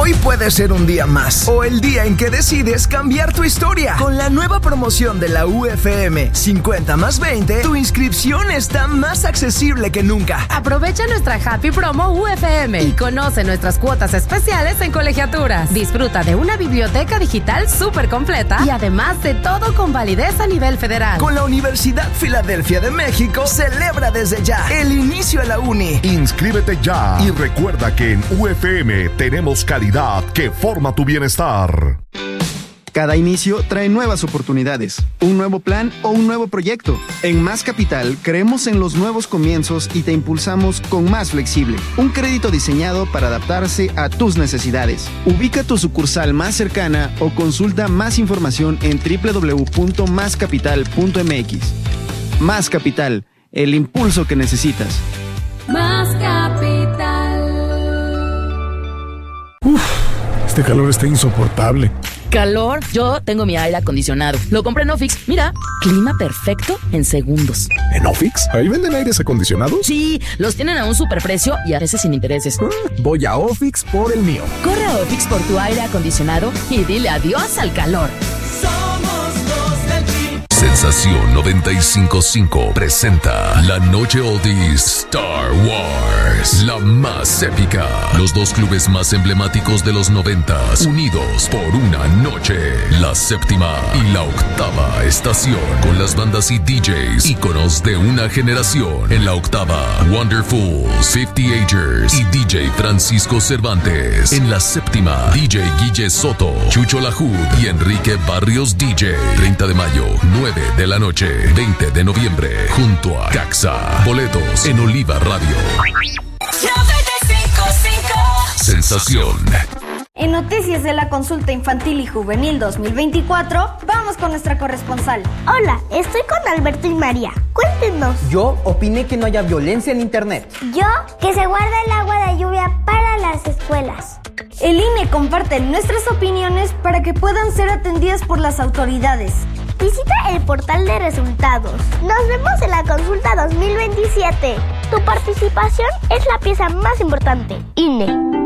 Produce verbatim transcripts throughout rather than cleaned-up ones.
Hoy puede ser un día más, o el día en que decides cambiar tu historia. Con la nueva promoción de la U F M cincuenta más veinte, tu inscripción está más accesible que nunca. Aprovecha nuestra Happy Promo U F M y conoce nuestras cuotas especiales en colegiaturas. Disfruta de una biblioteca digital súper completa y además de todo con validez a nivel federal. Con la Universidad Filadelfia de México, celebra desde ya el inicio de la uni. Inscríbete ya y recuerda que en U F M tenemos calidad que forma tu bienestar. Cada inicio trae nuevas oportunidades, un nuevo plan o un nuevo proyecto. En Más Capital creemos en los nuevos comienzos y te impulsamos con Más Flexible, un crédito diseñado para adaptarse a tus necesidades. Ubica tu sucursal más cercana o consulta más información en doble u doble u doble u punto más capital punto m x. Más Capital, el impulso que necesitas. Más Capital. Uf, este calor está insoportable. ¿Calor? Yo tengo mi aire acondicionado. Lo compré en Ofix. Mira, clima perfecto en segundos. ¿En Ofix? ¿Ahí venden aires acondicionados? Sí, los tienen a un superprecio y a veces sin intereses. Mm, voy a Ofix por el mío. Corre a Ofix por tu aire acondicionado y dile adiós al calor. Somos los del Tri. Sensación noventa y cinco punto cinco presenta La Noche Oldies Star Wars, la más épica. Los dos clubes más emblemáticos de los noventas, unidos por una noche. La séptima y la octava estación, con las bandas y D Js íconos de una generación. En la octava, Wonderfuls, Fifty Agers y D J Francisco Cervantes. En la séptima, D J Guille Soto, Chucho Lahoud y Enrique Barrios D J. treinta de mayo, nueve de la noche, veinte de noviembre, junto a Caxa. Boletos en Oliva Radio. noventa y cinco punto cinco. Sensación. En noticias de la consulta infantil y juvenil dos mil veinticuatro, vamos con nuestra corresponsal. Hola, estoy con Alberto y María. Cuéntenos. Yo opiné que no haya violencia en internet. Yo, que se guarde el agua de lluvia para las escuelas. El I N E comparte nuestras opiniones para que puedan ser atendidas por las autoridades. Visita el portal de resultados. Nos vemos en la consulta dos mil veintisiete. Tu participación es la pieza más importante. I N E.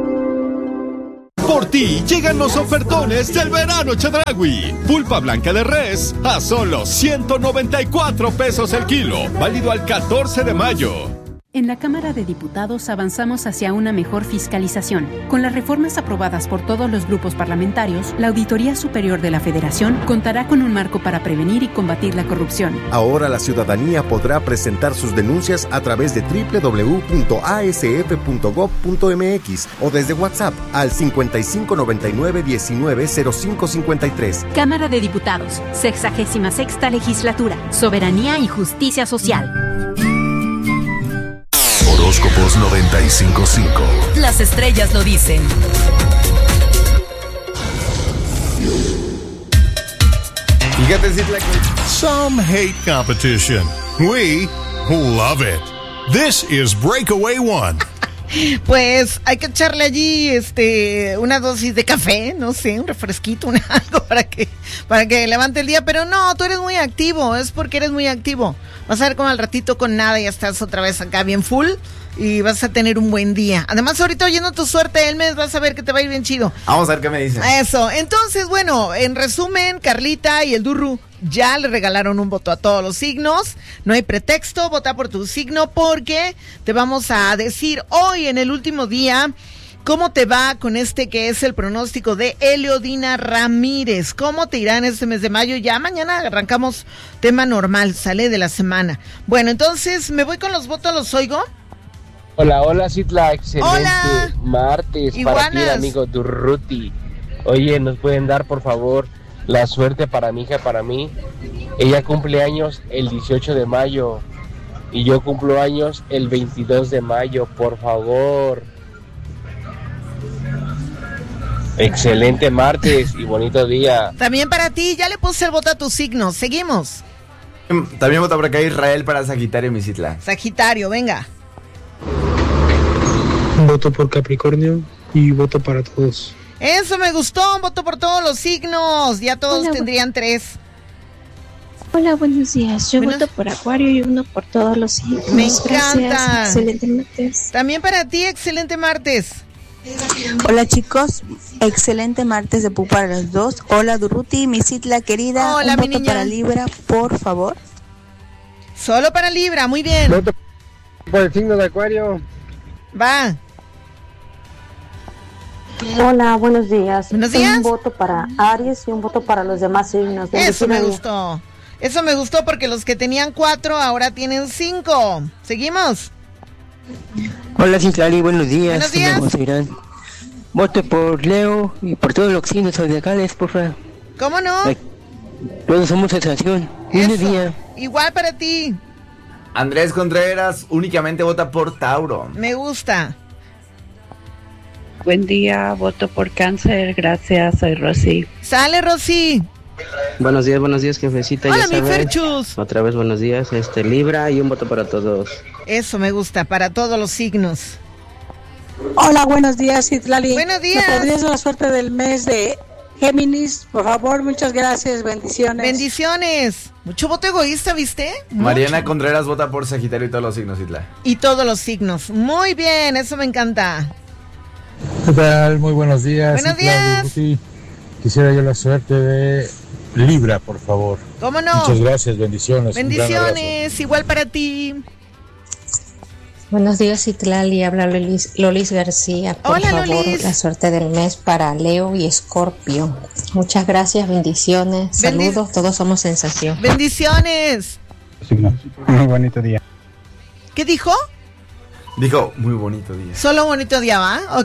Por ti llegan los ofertones del verano Chedraui. Pulpa blanca de res a solo ciento noventa y cuatro pesos el kilo. Válido al catorce de mayo. En la Cámara de Diputados avanzamos hacia una mejor fiscalización. Con las reformas aprobadas por todos los grupos parlamentarios, la Auditoría Superior de la Federación contará con un marco para prevenir y combatir la corrupción. Ahora la ciudadanía podrá presentar sus denuncias a través de doble u doble u doble u punto a s f punto gob punto m x o desde WhatsApp al cincuenta y cinco noventa y nueve diecinueve cero cinco cincuenta y tres. Cámara de Diputados, sexagésima sexta legislatura, soberanía y justicia social. Horóscopos noventa y cinco punto cinco. Las estrellas lo dicen. Fíjate, Zitla, que Some hate competition. We love it. This is Breakaway One. Pues hay que echarle allí este una dosis de café, no sé, un refresquito, un algo para que para que levante el día, pero no, tú eres muy activo, es porque eres muy activo. Vas a ver como al ratito con nada ya estás otra vez acá bien full y vas a tener un buen día. Además, ahorita oyendo tu suerte, Elmes, vas a ver que te va a ir bien chido. Vamos a ver qué me dice. Eso, entonces, bueno, en resumen, Carlita y el Durru ya le regalaron un voto a todos los signos. No hay pretexto, vota por tu signo porque te vamos a decir hoy en el último día cómo te va con este que es el pronóstico de Eliodina Ramírez. ¿Cómo te irá en este mes de mayo? Ya mañana arrancamos tema normal, sale de la semana. Bueno, entonces me voy con los votos, ¿los oigo? Hola, hola, Citla, excelente Hola. martes Iguanas. para ti, amigo Durruti. Oye, ¿nos pueden dar, por favor, la suerte para mi hija, para mí? Ella cumple años el dieciocho de mayo y yo cumplo años el veintidós de mayo, por favor. Excelente martes y bonito día. También para ti, ya le puse el voto a tu signo. Seguimos. También vota por acá Israel para Sagitario, mi Zitla. Sagitario, venga. Voto por Capricornio y voto para todos. Eso me gustó, voto por todos los signos. Ya todos Hola, tendrían tres. Hola, buenos días. Yo Buenos... voto por Acuario y uno por todos los signos. Me Gracias. encanta. Excelente martes. También para ti, excelente martes. Hola chicos, excelente martes de Pu para los dos. Hola Durruti, mi Citla querida. Hola, un mi voto niña. para Libra, por favor. Solo para Libra, muy bien. Voto por el signo de Acuario. Va. Hola, buenos días. Buenos días. Un voto para Aries y un voto para los demás signos. Eso me Bendecido día. gustó. Eso me gustó porque los que tenían cuatro ahora tienen cinco. ¿Seguimos? Hola Citlali, buenos días. Buenos días. ¿Cómo se irán? Voto por Leo y por todos los signos zodiacales, por favor. ¿Cómo no? Ay, todos somos sensación. Buenos días. Igual para ti. Andrés Contreras únicamente vota por Tauro. Me gusta. Buen día, voto por Cáncer, gracias, soy Rosy. Sale, Rosy. Buenos días, buenos días, jefecita. Hola, ya mi saben. Ferchus. Otra vez buenos días, este Libra y un voto para todos. Eso me gusta, para todos los signos. Hola, buenos días, Citlali. Buenos días. ¿Me podrías dar la suerte del mes de Géminis? Por favor, muchas gracias, bendiciones. Bendiciones. Mucho voto egoísta, ¿viste? Mariana Mucho. Contreras vota por Sagitario y todos los signos, Isla. Y todos los signos. Muy bien, eso me encanta. ¿Qué tal? Muy buenos días. Buenos Citlali, días. Ruti. Quisiera yo la suerte de Libra, por favor. ¿Cómo no? Muchas gracias, bendiciones. un gran abrazo. Bendiciones, igual para ti. Buenos días, Citlali. Habla Lolis, Lolis García. Por Hola, favor, Lolis. la suerte del mes para Leo y Escorpio. Muchas gracias, bendiciones. Bendi- Saludos, todos somos sensación. Bendiciones. Muy bonito día. ¿Qué dijo? Dijo, muy bonito día. Solo bonito día, ¿va? Ok.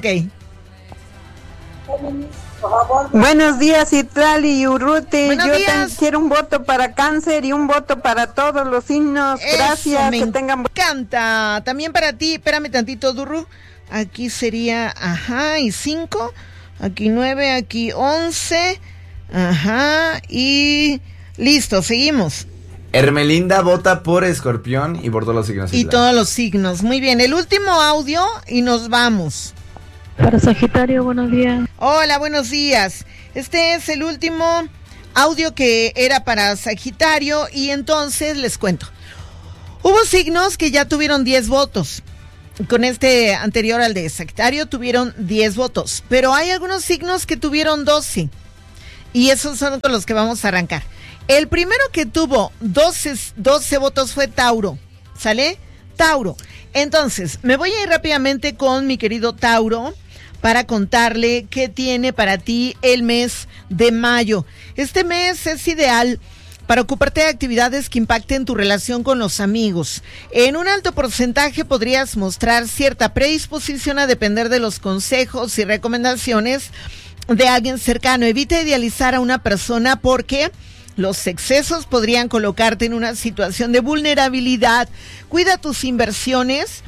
Buenos días, Citlali y Urruti. Buenos Yo días. también quiero un voto para Cáncer y un voto para todos los signos. Gracias, Eso me que tengan buen... encanta. También para ti, espérame tantito, Durru. Aquí sería, ajá, y cinco. Aquí nueve, aquí once. Ajá, y listo, seguimos. Hermelinda vota por Escorpión y por todos los signos, Y Isla. todos los signos. Muy bien, el último audio y nos vamos. Para Sagitario, buenos días. Hola, buenos días. Este es el último audio que era para Sagitario y entonces les cuento. Hubo signos que ya tuvieron diez votos. Con este anterior al de Sagitario tuvieron diez votos, pero hay algunos signos que tuvieron doce. Y esos son con los que vamos a arrancar. El primero que tuvo doce, doce votos fue Tauro. ¿Sale? Tauro. Entonces, me voy a ir rápidamente con mi querido Tauro para contarle qué tiene para ti el mes de mayo. Este mes es ideal para ocuparte de actividades que impacten tu relación con los amigos. En un alto porcentaje podrías mostrar cierta predisposición a depender de los consejos y recomendaciones de alguien cercano. Evita idealizar a una persona porque los excesos podrían colocarte en una situación de vulnerabilidad. Cuida tus inversiones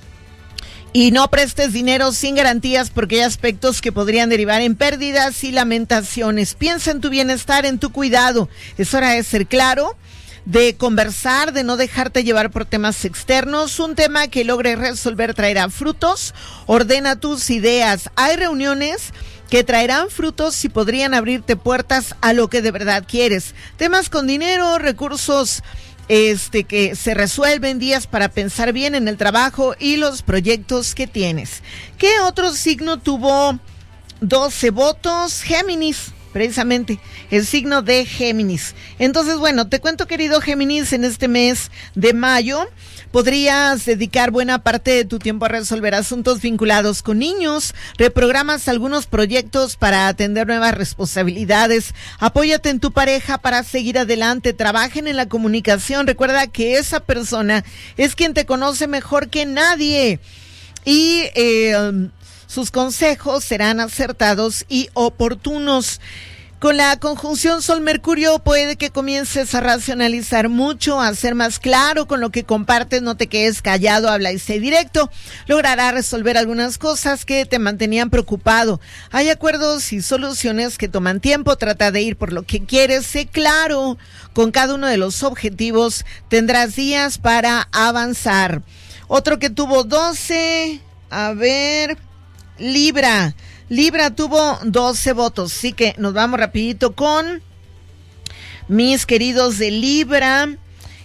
y no prestes dinero sin garantías porque hay aspectos que podrían derivar en pérdidas y lamentaciones. Piensa en tu bienestar, en tu cuidado. Es hora de ser claro, de conversar, de no dejarte llevar por temas externos. Un tema que logres resolver traerá frutos. Ordena tus ideas. Hay reuniones que traerán frutos y podrían abrirte puertas a lo que de verdad quieres. Temas con dinero, recursos este que se resuelven, días para pensar bien en el trabajo y los proyectos que tienes. ¿Qué otro signo tuvo doce votos? Géminis, precisamente, el signo de Géminis. Entonces, bueno, te cuento, querido Géminis, en este mes de mayo podrías dedicar buena parte de tu tiempo a resolver asuntos vinculados con niños, reprogramas algunos proyectos para atender nuevas responsabilidades, apóyate en tu pareja para seguir adelante, trabajen en la comunicación, recuerda que esa persona es quien te conoce mejor que nadie y eh, sus consejos serán acertados y oportunos. Con la conjunción Sol-Mercurio puede que comiences a racionalizar mucho, a ser más claro con lo que compartes, no te quedes callado, habla y sé directo. Logrará resolver algunas cosas que te mantenían preocupado. Hay acuerdos y soluciones que toman tiempo, trata de ir por lo que quieres, sé claro con cada uno de los objetivos, tendrás días para avanzar. Otro que tuvo doce, a ver, Libra. Libra tuvo doce votos, así que nos vamos rapidito con mis queridos de Libra.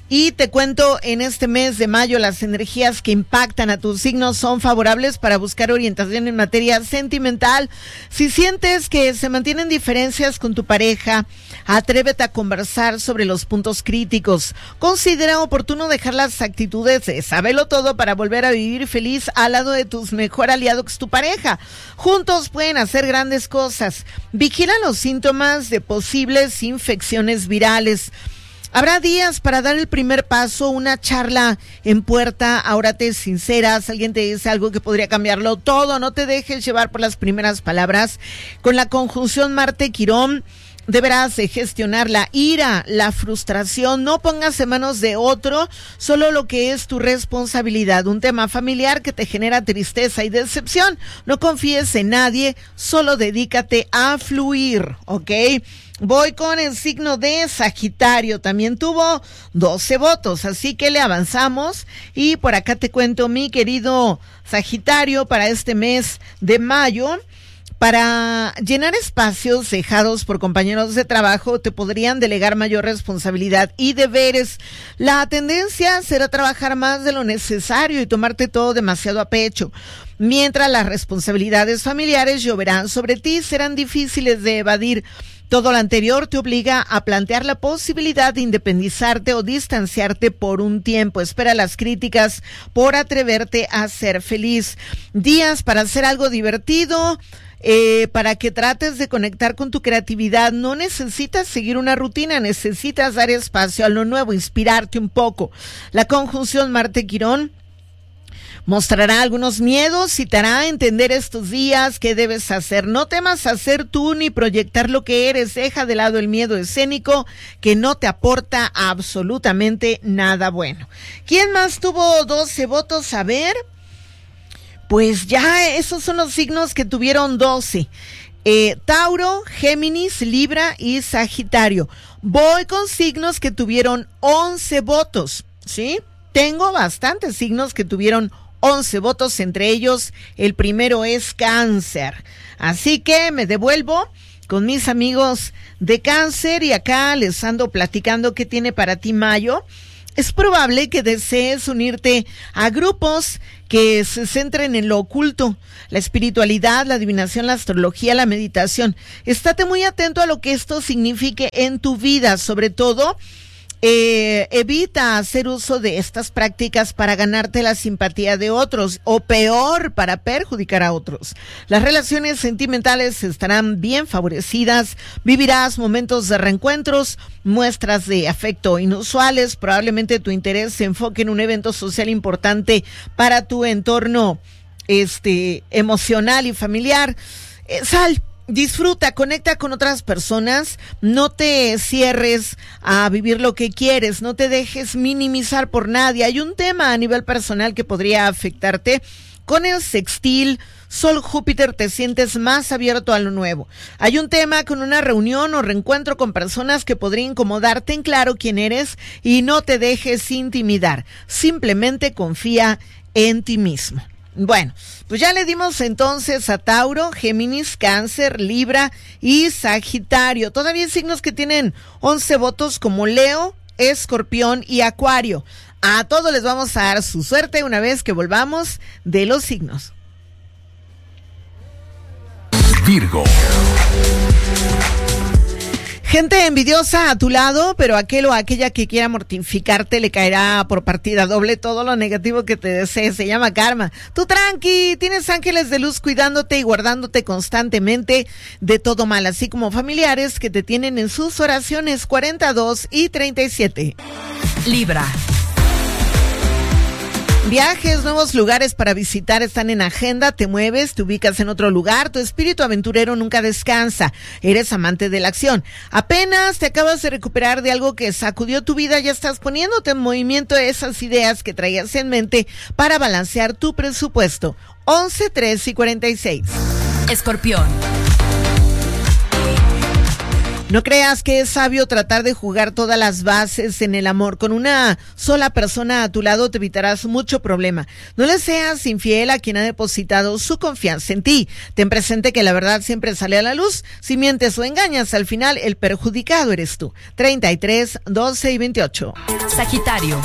Y te cuento, en este mes de mayo las energías que impactan a tus signos son favorables para buscar orientación en materia sentimental. Si sientes que se mantienen diferencias con tu pareja, atrévete a conversar sobre los puntos críticos. Considera oportuno dejar las actitudes de sábelo todo para volver a vivir feliz al lado de tu mejor aliado que es tu pareja. Juntos pueden hacer grandes cosas. Vigila los síntomas de posibles infecciones virales. Habrá días para dar el primer paso, una charla en puerta, ahora te sinceras, alguien te dice algo que podría cambiarlo todo, no te dejes llevar por las primeras palabras. Con la conjunción Marte-Quirón, deberás de gestionar la ira, la frustración, no pongas en manos de otro solo lo que es tu responsabilidad, un tema familiar que te genera tristeza y decepción, no confíes en nadie, solo dedícate a fluir, ¿ok? Voy con el signo de Sagitario, también tuvo doce votos, así que le avanzamos y por acá te cuento, mi querido Sagitario, para este mes de mayo, para llenar espacios dejados por compañeros de trabajo, te podrían delegar mayor responsabilidad y deberes. La tendencia será trabajar más de lo necesario y tomarte todo demasiado a pecho. Mientras las responsabilidades familiares lloverán sobre ti, serán difíciles de evadir. Todo lo anterior te obliga a plantear la posibilidad de independizarte o distanciarte por un tiempo. Espera las críticas por atreverte a ser feliz. Días para hacer algo divertido, eh, para que trates de conectar con tu creatividad. No necesitas seguir una rutina, necesitas dar espacio a lo nuevo, inspirarte un poco. La conjunción Marte-Quirón mostrará algunos miedos y te hará entender estos días qué debes hacer. No temas hacer tú ni proyectar lo que eres. Deja de lado el miedo escénico que no te aporta absolutamente nada bueno. ¿Quién más tuvo doce votos? A ver, pues ya esos son los signos que tuvieron doce. Eh, Tauro, Géminis, Libra y Sagitario. Voy con signos que tuvieron once votos, ¿sí? Tengo bastantes signos que tuvieron once votos, entre ellos el primero es Cáncer. Así que me devuelvo con mis amigos de Cáncer y acá les ando platicando qué tiene para ti mayo. Es probable que desees unirte a grupos que se centren en lo oculto, la espiritualidad, la adivinación, la astrología, la meditación. Estate muy atento a lo que esto signifique en tu vida, sobre todo Eh, evita hacer uso de estas prácticas para ganarte la simpatía de otros o peor, para perjudicar a otros. Las relaciones sentimentales estarán bien favorecidas, vivirás momentos de reencuentros, muestras de afecto inusuales, probablemente tu interés se enfoque en un evento social importante para tu entorno este emocional y familiar. Eh, sal Disfruta, conecta con otras personas, no te cierres a vivir lo que quieres, no te dejes minimizar por nadie. Hay un tema a nivel personal que podría afectarte. Con el sextil Sol-Júpiter te sientes más abierto a lo nuevo. Hay un tema con una reunión o reencuentro con personas que podría incomodarte. En claro quién eres y no te dejes intimidar. Simplemente confía en ti mismo. Bueno, pues ya le dimos entonces a Tauro, Géminis, Cáncer, Libra y Sagitario. Todavía hay signos que tienen once votos como Leo, Escorpión y Acuario. A todos les vamos a dar su suerte una vez que volvamos de los signos. Virgo. Gente envidiosa a tu lado, pero aquel o aquella que quiera mortificarte le caerá por partida doble todo lo negativo que te desee. Se llama karma. Tú tranqui, tienes ángeles de luz cuidándote y guardándote constantemente de todo mal, así como familiares que te tienen en sus oraciones. Cuarenta y dos y treinta y siete. Libra. Viajes, nuevos lugares para visitar están en agenda, te mueves, te ubicas en otro lugar, tu espíritu aventurero nunca descansa, eres amante de la acción. Apenas te acabas de recuperar de algo que sacudió tu vida, ya estás poniéndote en movimiento esas ideas que traías en mente para balancear tu presupuesto. once, tres y cuarenta y seis. Escorpión. No creas que es sabio tratar de jugar todas las bases en el amor. Con una sola persona a tu lado te evitarás mucho problema. No le seas infiel a quien ha depositado su confianza en ti. Ten presente que la verdad siempre sale a la luz. Si mientes o engañas, al final el perjudicado eres tú. treinta y tres, doce y veintiocho. Sagitario.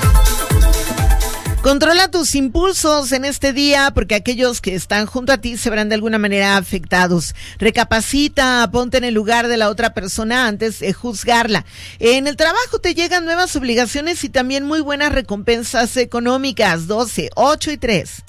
Controla tus impulsos en este día porque aquellos que están junto a ti se verán de alguna manera afectados. Recapacita, ponte en el lugar de la otra persona antes de juzgarla. En el trabajo te llegan nuevas obligaciones y también muy buenas recompensas económicas. doce, ocho y tres.